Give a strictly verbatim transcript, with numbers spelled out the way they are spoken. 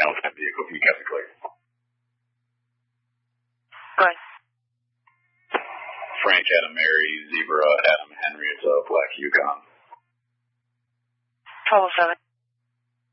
male type vehicle. Can you get the clear? Good. Frank, Adam, Mary, Zebra, Adam, Henry, it's a black Yukon. twelve oh seven.